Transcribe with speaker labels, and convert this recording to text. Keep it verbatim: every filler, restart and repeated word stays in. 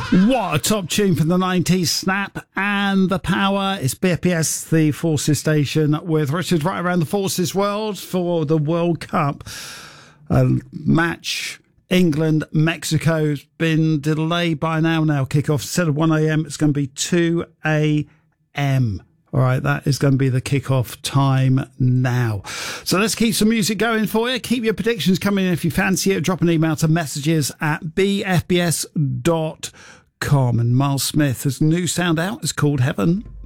Speaker 1: What a top tune from the nineties, Snap and the Power. It's B F B S, the Forces station, with Richard right around the Forces world for the World Cup um, match. England, Mexico has been delayed by an hour now. Kickoff instead of one a.m. it's going to be two a.m. All right, that is going to be the kickoff time now. So let's keep some music going for you. Keep your predictions coming in if you fancy it. Drop an email to messages at b f b s dot com. And Miles Smith, his new sound out is called Heaven.